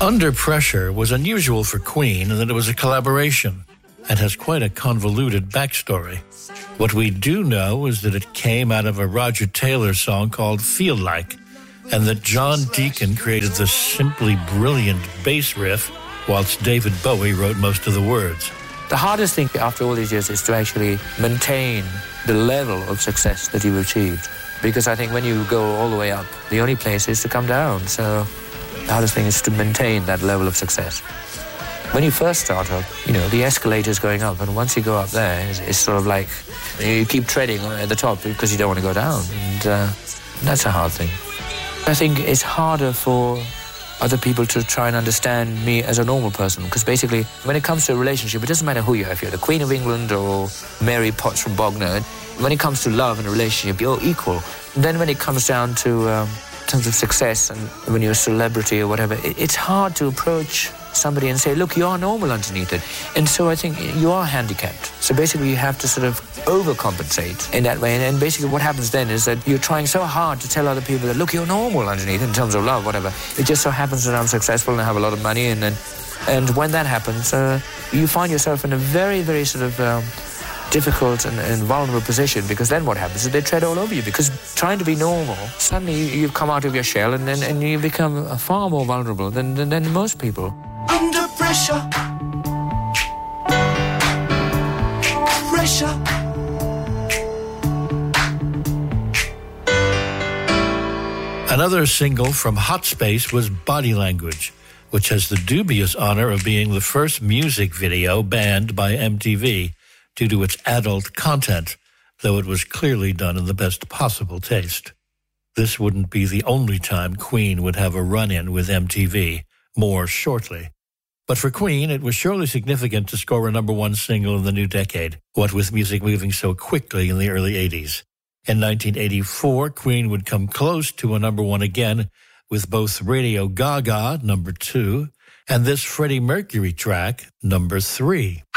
Under Pressure was unusual for Queen in that it was a collaboration and has quite a convoluted backstory. What we do know is that it came out of a Roger Taylor song called Feel Like, and that John Deacon created the simply brilliant bass riff, whilst David Bowie wrote most of the words. The hardest thing after all these years is to actually maintain the level of success that you've achieved. Because I think when you go all the way up, the only place is to come down. So the hardest thing is to maintain that level of success. When you first start up, the escalator's going up, and once you go up there, it's sort of like you keep treading at the top because you don't want to go down, and that's a hard thing. I think it's harder for other people to try and understand me as a normal person, because basically, when it comes to a relationship, it doesn't matter who you are, if you're the Queen of England or Mary Potts from Bognor. When it comes to love and a relationship, you're equal. And then when it comes down to terms of success, and when you're a celebrity or whatever, it's hard to approach somebody and say, look, you are normal underneath it. And so I think you are handicapped. So basically you have to sort of overcompensate in that way. And basically what happens then is that you're trying so hard to tell other people that, look, you're normal underneath in terms of love, whatever. It just so happens that I'm successful and I have a lot of money. And when that happens, you find yourself in a very, very sort of difficult and vulnerable position, because then what happens is they tread all over you, because trying to be normal, suddenly you've come out of your shell and you become far more vulnerable than most people. Under pressure. Pressure. Another single from Hot Space was Body Language, which has the dubious honor of being the first music video banned by MTV due to its adult content, though it was clearly done in the best possible taste. This wouldn't be the only time Queen would have a run-in with MTV, more shortly. But for Queen, it was surely significant to score a #1 single in the new decade, what with music moving so quickly in the early 80s. In 1984, Queen would come close to a #1 again with both Radio Gaga, #2, and this Freddie Mercury track, #3.